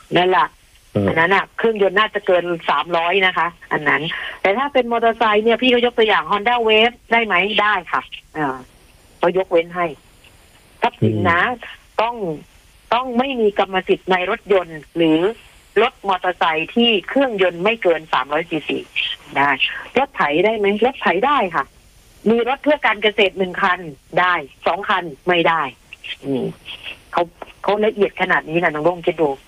นั่นแหละอันนั้นอ่ะเครื่องยนต์น่าจะเกิน300นะคะอันนั้นแต่ถ้าเป็นมอเตอร์ไซค์เนี่ยพี่ก็ยกตัวอย่าง Honda Wave ได้ไหมได้ค่ะเขายกเว้นให้ทรัพย์สินนะต้องไม่มีกรรมสิทธิ์ในรถยนต์หรือรถมอเตอร์ไซค์ที่เครื่องยนต์ไม่เกิน300ซีซีได้รถไถได้ไหมรถไถได้ค่ะมีรถเพื่อการเกษตร1 คันได้2 คันไม่ได้เขาละเอียดขนาดนี้นะน้องร่งคิดดู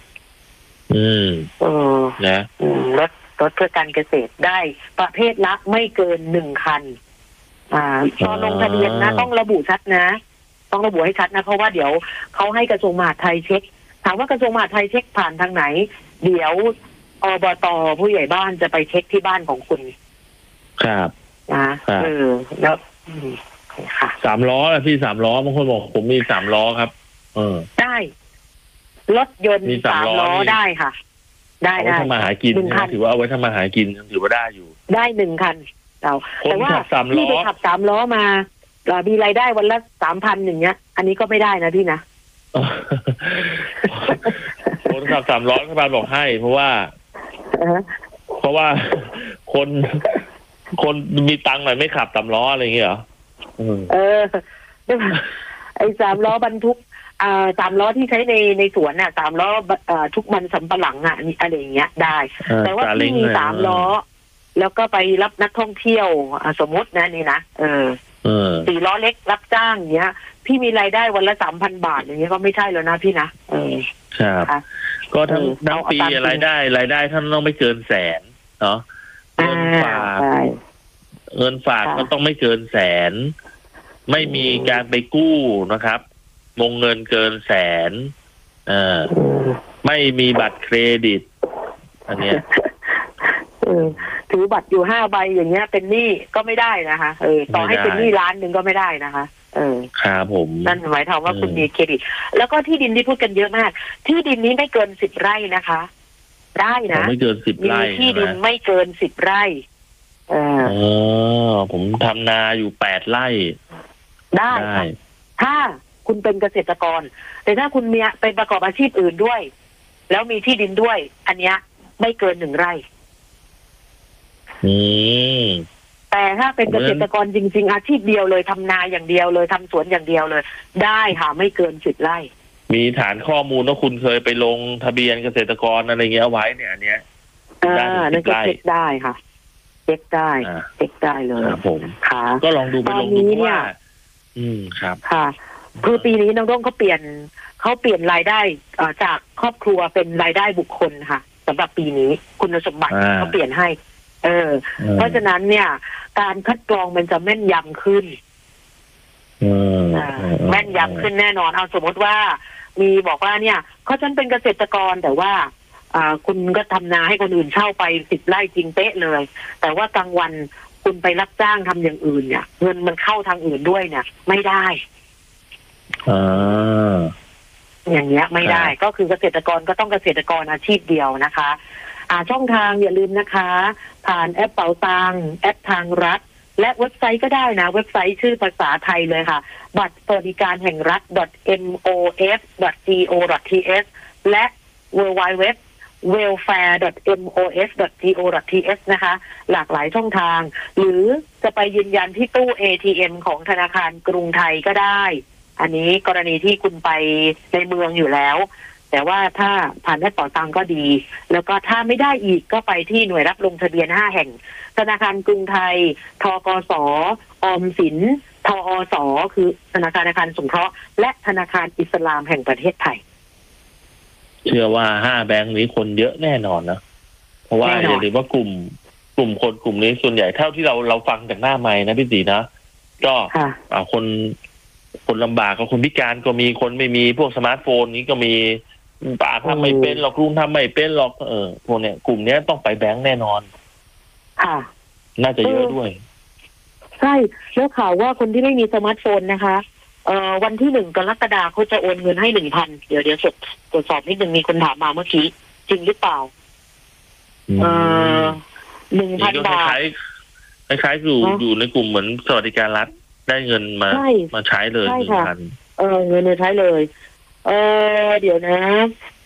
นะรถเพื่อการเกษตรได้ประเภทละไม่เกิน1 คันตอนลงทะเบียนนะต้องระบุชัดนะต้องระบุให้ชัดนะเพราะว่าเดี๋ยวเขาให้กระทรวงมหาดไทยเช็คถามว่ากระทรวงมหาดไทยเช็คผ่านทางไหนเดี๋ยวอบต.ผู้ใหญ่บ้านจะไปเช็คที่บ้านของคุณครับแล้วค่ะ3 ล้อนะพี่3 ล้อบางคนบอกผมมี3 ล้อครับได้รถยนต์3 ล้อได้ค่ะได้เอาไว้ทำมาหากินถือว่าเอาไว้ทำมาหากินถือว่าได้อยู่ได้1 คันแต่ว่าพี่ไปขับ3 ล้อมามีรายได้วันละ 3,000 อย่างเงี้ยอันนี้ก็ไม่ได้นะพี่นะคนขับ3 ล้อรัฐบาลบอกให้เพราะว่าคนมีตังค์หน่อยไม่ขับ3 ล้ออะไรอย่างเงี้ยเหรอไอ้3 ล้อบรรทุก3 ล้อที่ใช้ในสวนน่ะ3 ล้อทุกมันสำปะหลังอะไรอย่างเงี้ยได้แต่ว่าที่มี3 ล้อแล้วก็ไปรับนักท่องเที่ยวสมมตินะนี่นะ4 ล้อเล็กรับจ้างเงี้ยพี่มีรายได้วันละ 3,000 บาทอย่างเงี้ยก็ไม่ใช่แล้วนะพี่นะครับก็ทั้งปีรายได้ท่านต้องไม่เกิน100,000เนาะเงินฝากก็ต้องไม่เกิน100,000ไม่มีการไปกู้นะครับวงเงินเกิน100,000ไม่มีบัตรเครดิตอันเนี้ยถือบัตรอยู่5 ใบอย่างเงี้ยเป็นหนี้ก็ไม่ได้นะคะต่อให้เป็นหนี้1 ล้านก็ไม่ได้นะคะครับผมนั่นหมายความว่าคุณมีเครดิตแล้วก็ที่ดินที่พูดกันเยอะมากที่ดินนี้ไม่เกิน10 ไร่นะคะได้นะไม่เกิน10 ไร่มีที่ดินไม่เกิน10 ไร่ผมทำนาอยู่8 ไร่ได้ถ้าคุณเป็นเกษตรกรแต่ถ้าคุณมีไปประกอบอาชีพอื่นด้วยแล้วมีที่ดินด้วยอันเนี้ยไม่เกิน1 ไร่แต่ถ้าเป็นเกษตรกรจริงๆอาชีพเดียวเลยทำนาอย่างเดียวเลยทำสวนอย่างเดียวเลยได้ค่ะไม่เกิน10 ไร่มีฐานข้อมูลว่าคุณเคยไปลงทะเบียนเกษตรกรอะไรเงี้ยเอาไว้เนี่ยอันเนี้ยนั่นก็เช็คได้ค่ะเช็คได้เลยครับผมก็ลองดูไปลงดูว่าครับค่ะคือปีนี้น้องด้งเขาเปลี่ยนรายได้จากครอบครัวเป็นรายได้บุคคลค่ะสำหรับปีนี้คุณสมบัติเขาเปลี่ยนให้เพราะฉะนั้นเนี่ยการคัดกรองมันจะแม่นยำขึ้นแม่นยำขึ้นแน่นอนเอาสมมติว่ามีบอกว่าเนี่ยเขาฉันเป็นเกษตรกรแต่ว่าคุณก็ทำนาให้คนอื่นเช่าไป10 ไร่จริงเป๊ะเลยแต่ว่ากลางวันคุณไปรับจ้างทำอย่างอื่นเนี่ยเงินมันเข้าทางอื่นด้วยเนี่ยไม่ได้อย่างเงี้ยไม่ได้ก็คือเกษตรกรก็ต้องเกษตรกรอาชีพเดียวนะคะช่องทางอย่าลืมนะคะผ่านแอปเป๋าตังแอปทางรัฐและเว็บไซต์ก็ได้นะเว็บไซต์ชื่อภาษาไทยเลยค่ะบัตรสวัสดิการแห่งรัฐ .mos.go.th และ www.welfare.mos.go.th นะคะหลากหลายช่องทางหรือจะไปยืนยันที่ตู้ ATM ของธนาคารกรุงไทยก็ได้อันนี้กรณีที่คุณไปในเมืองอยู่แล้วแต่ว่าถ้าผ่านแอปเป๋าตังก็ดีแล้วก็ถ้าไม่ได้อีกก็ไปที่หน่วยรับลงทะเบียน5 แห่งธนาคารกรุงไทยธกส.ออมสินทอส.คือธนาคารสงเคราะห์และธนาคารอิสลามแห่งประเทศไทยเชื่อว่า5 แบงค์นี้คนเยอะแน่นอนนะเพราะว่าอย่าลืมว่ากลุ่มคนกลุ่มนี้ส่วนใหญ่เท่าที่เราฟังจากหน้าไมค์นะพี่ศรีนะก็คนลำบากกับคนพิการก็มีคนไม่มีพวกสมาร์ทโฟนนี้ก็มีป่าทำไม่เป็นหรอกลุงทำไม่เป็นหรอกพวกเนี้ยกลุ่มเนี้ยต้องไปแบงค์แน่นอนค่ะน่าจะเยอะด้วยใช่แล้วข่าวว่าคนที่ไม่มีสมาร์ทโฟนนะคะวันที่1 กรกฎาคมเขาจะโอนเงินให้ 1,000 เดี๋ยวตรวจสอบนิดนึงมีคนถามมาเมื่อกี้จริงหรือเปล่า1,000 บาทคล้ายๆอยู่ในกลุ่มเหมือนสวัสดิการรัฐได้เงินมาใช้เลย1,000 เงินใช้เลยเดี๋ยวนะ